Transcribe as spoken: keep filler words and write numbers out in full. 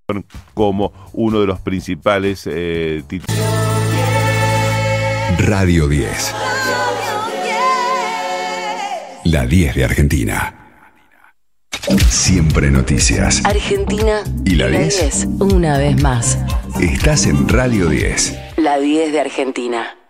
como uno de los principales eh, títulos. Radio diez. La diez de Argentina. Siempre noticias. Argentina y la diez. Una vez más. Estás en Radio diez. La diez de Argentina.